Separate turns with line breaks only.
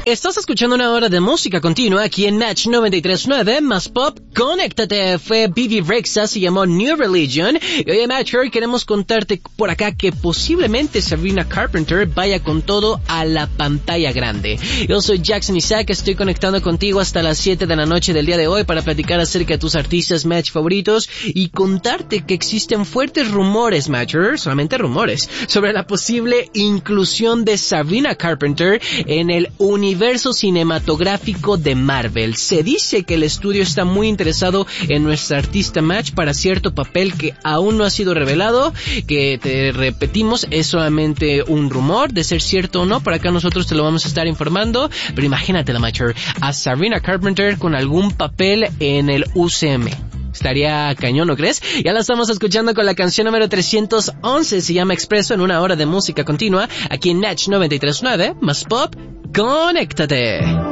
Estás escuchando una hora de música continua aquí en Match 93.9 más Pop. Conéctate, fue Bebe Rexha, se llamó New Religion. Y oye, Match, hoy queremos contarte por acá que posiblemente Sabrina Carpenter vaya con todo a la pantalla grande. Yo soy Jackson Isaac, estoy conectando contigo hasta las 7 de la noche del día de hoy para platicar acerca de tus artistas Match favoritos y contarte que existen fuertes rumores, Matcher, solamente rumores, sobre la posible inclusión de Sabrina Carpenter en el universo cinematográfico de Marvel. Se dice que el estudio está muy interesado en nuestra artista Match para cierto papel que aún no ha sido revelado, que te repetimos, es solamente un rumor, de ser cierto o no, por acá nosotros te lo vamos a estar informando, pero imagínate la Matcher, a Sabrina Carpenter con algún papel en el UCM. Estaría cañón, ¿no crees? Ya la estamos escuchando con la canción número 311, se llama Expreso, en una hora de música continua, aquí en Natch 93.9, más Pop. ¡Conéctate!